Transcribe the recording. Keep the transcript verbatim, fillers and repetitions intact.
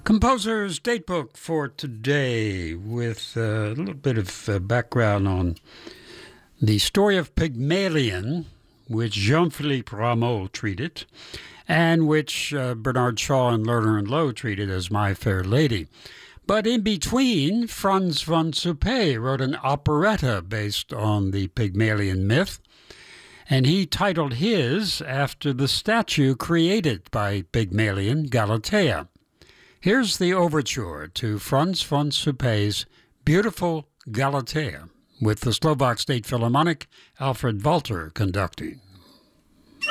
Composer's Datebook for today with a little bit of uh, background on the story of Pygmalion, which Jean-Philippe Rameau treated, and which uh, Bernard Shaw and Lerner and Loewe treated as My Fair Lady. But in between, Franz von Suppé wrote an operetta based on the Pygmalion myth, and he titled his after the statue created by Pygmalion, Galatea. Here's the overture to Franz von Suppé's Beautiful Galatea, with the Slovak State Philharmonic Alfred Walter conducting.